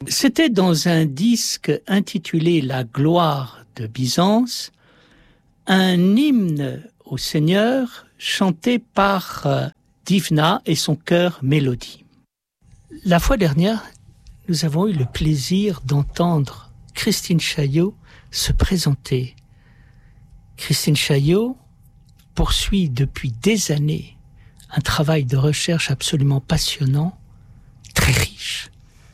C'était dans un disque intitulé La gloire de Byzance, un hymne au Seigneur chanté par Divna et son chœur Mélodie. La fois dernière, nous avons eu le plaisir d'entendre Christine Chaillot se présenter. Christine Chaillot poursuit depuis des années un travail de recherche absolument passionnant, très riche,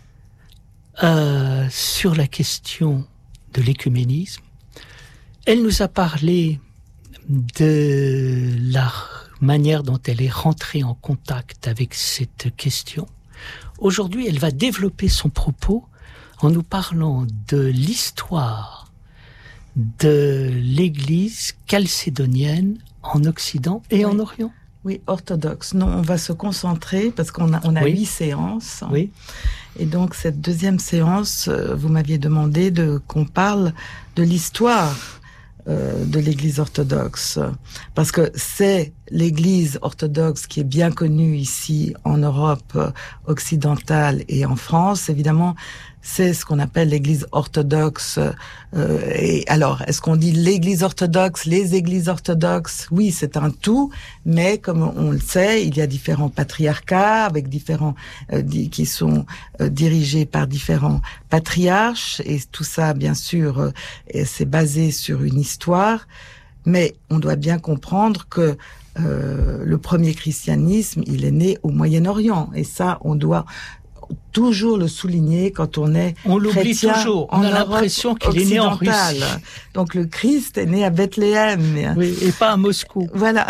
sur la question de l'écuménisme. Elle nous a parlé de la manière dont elle est rentrée en contact avec cette question. Aujourd'hui, elle va développer son propos en nous parlant de l'histoire de l'Église chalcédonienne en Occident et en Orient. Oui, orthodoxe. Non, on va se concentrer parce qu'on a 8 séances. Oui. Et donc, cette deuxième séance, vous m'aviez demandé qu'on parle de l'histoire de l'Église orthodoxe. Parce que c'est l'Église orthodoxe qui est bien connue ici en Europe occidentale et en France. Évidemment, c'est ce qu'on appelle l'Église orthodoxe. Et alors, est-ce qu'on dit l'Église orthodoxe, les Églises orthodoxes? Oui, c'est un tout, mais comme on le sait, il y a différents patriarcats avec différents qui sont dirigés par différents patriarches, et tout ça, bien sûr, c'est basé sur une histoire. Mais on doit bien comprendre que le premier christianisme, il est né au Moyen-Orient, et ça, on doit toujours le souligner quand on est chrétien. On l'oublie toujours. On a l'impression qu'il est né en Russie. Donc le Christ est né à Bethléem. Oui, et pas à Moscou. Voilà.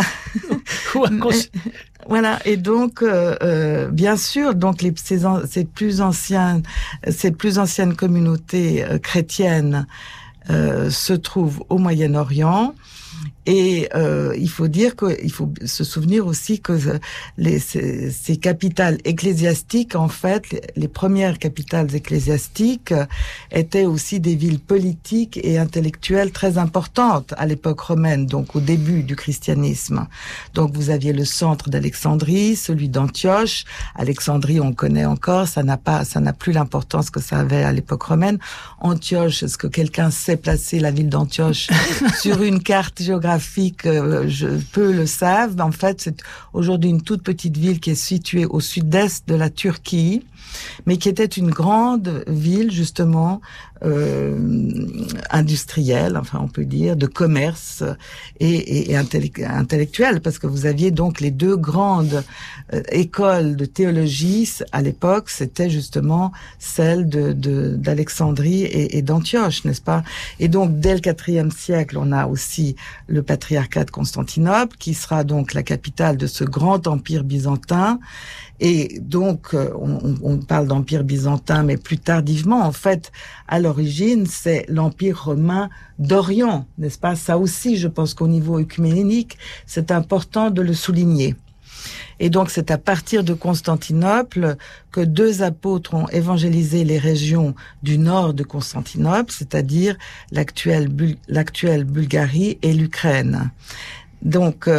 Voilà. Et donc, bien sûr, donc ces plus anciennes communautés chrétiennes se trouvent au Moyen-Orient. Et il faut se souvenir aussi que ces capitales ecclésiastiques, en fait, les premières capitales ecclésiastiques étaient aussi des villes politiques et intellectuelles très importantes à l'époque romaine, donc au début du christianisme. Donc vous aviez le centre d'Alexandrie, celui d'Antioche. Alexandrie, on connaît encore, ça n'a plus l'importance que ça avait à l'époque romaine. Antioche, est-ce que quelqu'un sait placer la ville d'Antioche sur une carte géographique? Peu le savent. En fait, c'est aujourd'hui une toute petite ville qui est située au sud-est de la Turquie, mais qui était une grande ville, justement, industrielle, enfin, on peut dire, de commerce et intellectuelle, parce que vous aviez donc les deux grandes écoles de théologie à l'époque, c'était justement celle d'Alexandrie et d'Antioche, n'est-ce pas? Et donc, dès le IVe siècle, on a aussi le patriarcat de Constantinople, qui sera donc la capitale de ce grand empire byzantin. Et donc, on parle d'empire byzantin, mais plus tardivement, en fait, à l'origine, c'est l'empire romain d'Orient, n'est-ce pas? Ça aussi, je pense qu'au niveau œcuménique, c'est important de le souligner. Et donc, c'est à partir de Constantinople que deux apôtres ont évangélisé les régions du nord de Constantinople, c'est-à-dire l'actuelle Bulgarie et l'Ukraine. Donc,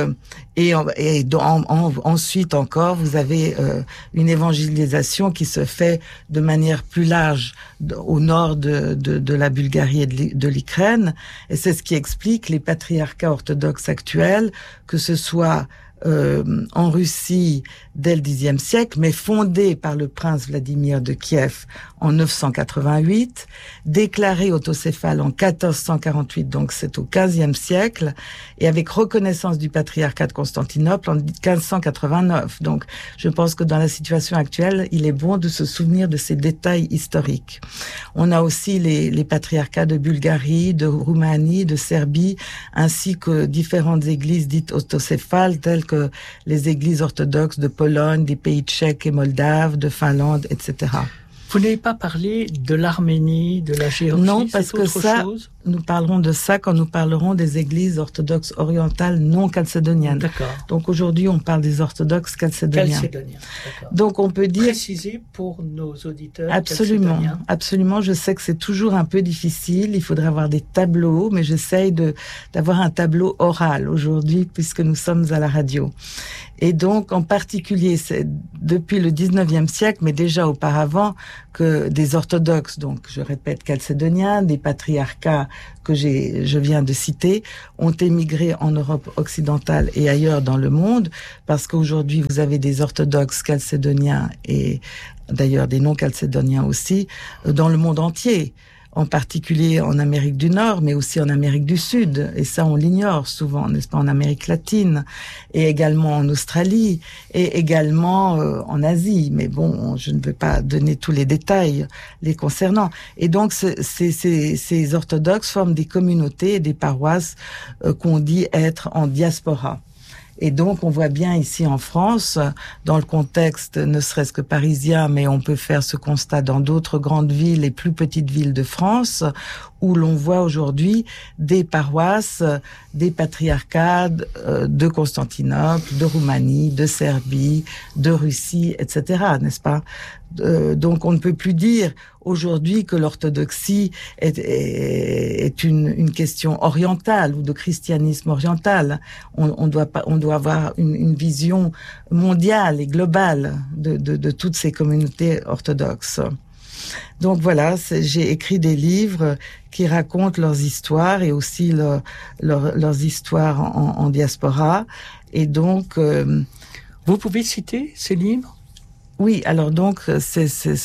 ensuite encore, vous avez une évangélisation qui se fait de manière plus large au nord de la Bulgarie et de l'Ukraine, et c'est ce qui explique les patriarcats orthodoxes actuels, que ce soit en Russie dès le Xe siècle, mais fondé par le prince Vladimir de Kiev en 988, déclaré autocéphale en 1448, donc c'est au XVe siècle, et avec reconnaissance du patriarcat de Constantinople en 1589. Donc, je pense que dans la situation actuelle, il est bon de se souvenir de ces détails historiques. On a aussi les patriarcats de Bulgarie, de Roumanie, de Serbie, ainsi que différentes églises dites autocéphales, telles que les églises orthodoxes de Pologne, des pays tchèques et moldaves, de Finlande, etc. Vous n'avez pas parlé de l'Arménie, de la Géorgie? Non, parce que ça, nous parlerons de ça quand nous parlerons des églises orthodoxes orientales non chalcédoniennes. D'accord. Donc aujourd'hui, on parle des orthodoxes chalcédoniens. D'accord. Donc on peut dire... Préciser pour nos auditeurs. Absolument, absolument. Je sais que c'est toujours un peu difficile. Il faudrait avoir des tableaux, mais j'essaye d'avoir un tableau oral aujourd'hui puisque nous sommes à la radio. Et donc, en particulier, c'est depuis le 19e siècle, mais déjà auparavant, que des orthodoxes, donc je répète chalcédoniens, des patriarcats que je viens de citer, ont émigré en Europe occidentale et ailleurs dans le monde, parce qu'aujourd'hui, vous avez des orthodoxes chalcédoniens et d'ailleurs des non-chalcédoniens aussi, dans le monde entier. En particulier en Amérique du Nord, mais aussi en Amérique du Sud. Et ça, on l'ignore souvent, n'est-ce pas, en Amérique latine, et également en Australie, et également en Asie. Mais bon, je ne veux pas donner tous les détails les concernant. Et donc, ces orthodoxes forment des communautés et des paroisses qu'on dit être en diaspora. Et donc, on voit bien ici en France, dans le contexte ne serait-ce que parisien, mais on peut faire ce constat dans d'autres grandes villes et plus petites villes de France, où l'on voit aujourd'hui des paroisses, des patriarcats de Constantinople, de Roumanie, de Serbie, de Russie, etc., n'est-ce pas ? Donc, on ne peut plus dire aujourd'hui que l'orthodoxie est une question orientale ou de christianisme oriental. On doit avoir une vision mondiale et globale de toutes ces communautés orthodoxes. Donc voilà, j'ai écrit des livres qui racontent leurs histoires et aussi leurs histoires en diaspora. Et donc, vous pouvez citer ces livres ? Oui, alors donc c'est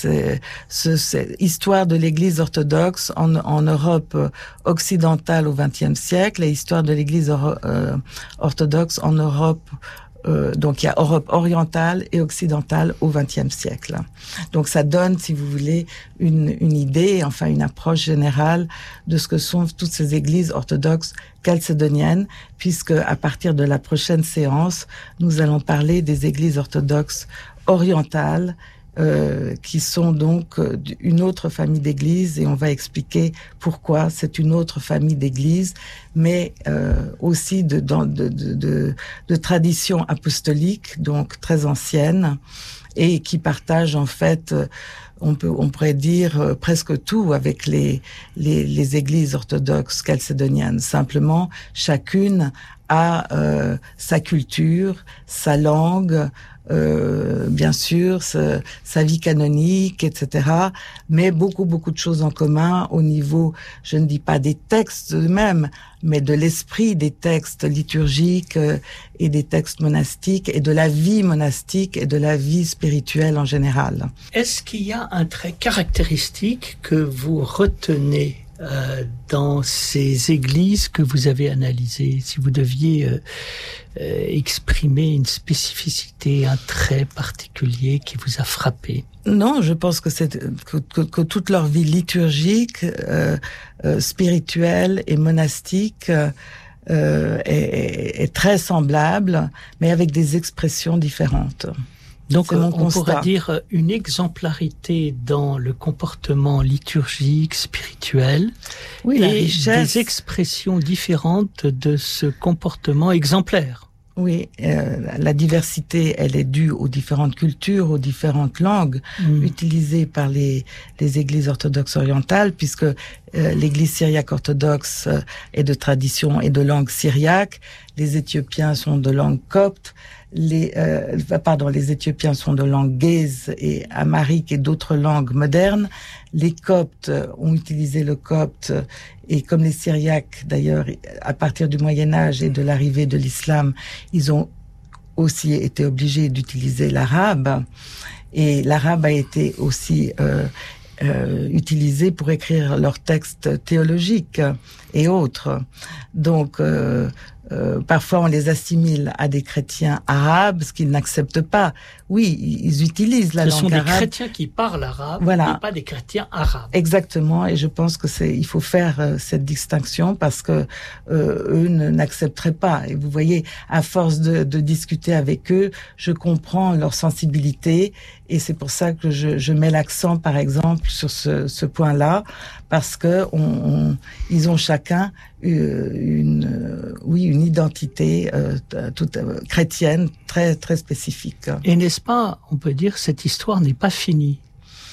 histoire de l'Église orthodoxe en Europe occidentale au XXe siècle et histoire de l'Église orthodoxe en Europe. Donc il y a Europe orientale et occidentale au XXe siècle. Donc ça donne, si vous voulez, une idée, enfin une approche générale de ce que sont toutes ces églises orthodoxes chalcédoniennes, puisque à partir de la prochaine séance, nous allons parler des églises orthodoxes orientales, qui sont donc une autre famille d'églises, et on va expliquer pourquoi c'est une autre famille d'églises, mais aussi de tradition apostolique, donc très ancienne, et qui partagent en fait, on pourrait dire presque tout avec les églises orthodoxes chalcédoniennes. Simplement, chacune a sa culture, sa langue, bien sûr, sa vie canonique, etc. Mais beaucoup de choses en commun au niveau, je ne dis pas des textes eux-mêmes, mais de l'esprit des textes liturgiques et des textes monastiques et de la vie monastique et de la vie spirituelle en général. Est-ce qu'il y a un trait caractéristique que vous retenez dans ces églises que vous avez analysées, si vous deviez exprimer une spécificité, un trait particulier qui vous a frappé? Non, je pense que toute leur vie liturgique, spirituelle et monastique est très semblable, mais avec des expressions différentes. Donc on pourrait dire une exemplarité dans le comportement liturgique, spirituel, oui, et des expressions différentes de ce comportement exemplaire. Oui, la diversité, elle est due aux différentes cultures, aux différentes langues utilisées par les églises orthodoxes orientales, puisque l'église syriaque orthodoxe est de tradition et de langue syriaque. Les Éthiopiens sont de langue copte. Les Éthiopiens sont de langue gaze et amharique et d'autres langues modernes. Les Coptes ont utilisé le copte, et comme les Syriaques d'ailleurs, à partir du Moyen-Âge et de l'arrivée de l'islam, ils ont aussi été obligés d'utiliser l'arabe. Et l'arabe a été aussi utilisé pour écrire leurs textes théologiques et autres. Donc, parfois on les assimile à des chrétiens arabes, ce qu'ils n'acceptent pas. Oui, ils utilisent la langue arabe. Ce sont des chrétiens qui parlent arabe, voilà. Et pas des chrétiens arabes. Exactement, et je pense que il faut faire cette distinction parce que eux n'accepteraient pas. Et vous voyez, à force de discuter avec eux, je comprends leur sensibilité, et c'est pour ça que je mets l'accent, par exemple, sur ce point-là, parce que ils ont chacun une identité toute chrétienne très très spécifique. Et n'est-ce pas, on peut dire, cette histoire n'est pas finie?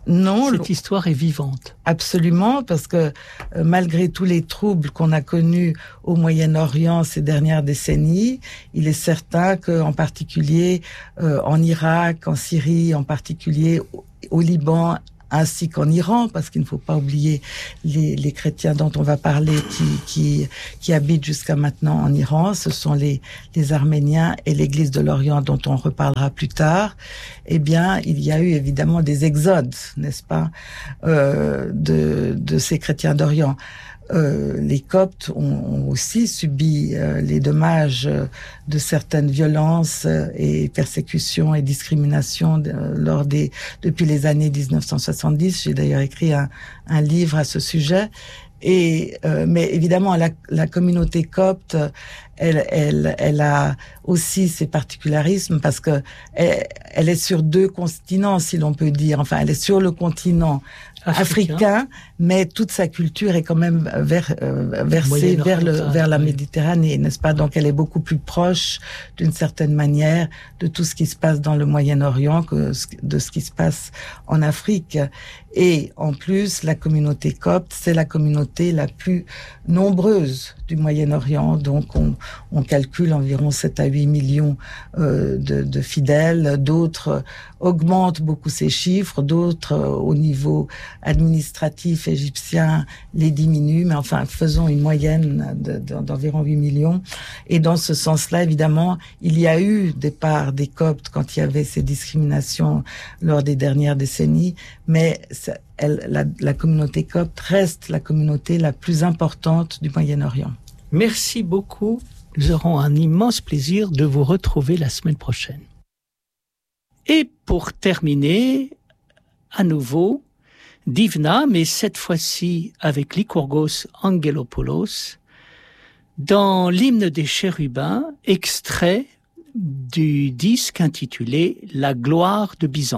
Non, cette histoire est vivante. Absolument, parce que malgré tous les troubles qu'on a connus au Moyen-Orient ces dernières décennies, il est certain qu'en particulier en Irak, en Syrie, en particulier au Liban, ainsi qu'en Iran, parce qu'il ne faut pas oublier les chrétiens dont on va parler qui habitent jusqu'à maintenant en Iran. Ce sont les Arméniens et l'Église de l'Orient dont on reparlera plus tard. Eh bien, il y a eu évidemment des exodes, n'est-ce pas, de ces chrétiens d'Orient. Les Coptes ont aussi subi les dommages de certaines violences et persécutions et discriminations depuis les années 1970. J'ai d'ailleurs écrit un livre à ce sujet. Mais évidemment, la communauté copte, elle a aussi ses particularismes parce que elle est sur 2 continents, si l'on peut dire. Enfin, elle est sur le continent africain, mais toute sa culture est quand même versée vers la Méditerranée, n'est-ce pas? Donc, elle est beaucoup plus proche, d'une certaine manière, de tout ce qui se passe dans le Moyen-Orient que de ce qui se passe en Afrique. Et en plus, la communauté copte, c'est la communauté la plus nombreuse du Moyen-Orient. Donc, on calcule environ 7 à 8 millions de fidèles. D'autres augmentent beaucoup ces chiffres, d'autres au niveau administratif égyptien les diminuent, mais enfin, faisons une moyenne d'environ 8 millions. Et dans ce sens-là, évidemment, il y a eu des parts des Coptes quand il y avait ces discriminations lors des dernières décennies, mais la communauté copte reste la communauté la plus importante du Moyen-Orient. Merci beaucoup. Nous aurons un immense plaisir de vous retrouver la semaine prochaine. Et pour terminer, à nouveau, Divna, mais cette fois-ci avec Lycurgos Angelopoulos, dans l'hymne des chérubins, extrait du disque intitulé « La gloire de Byzance ».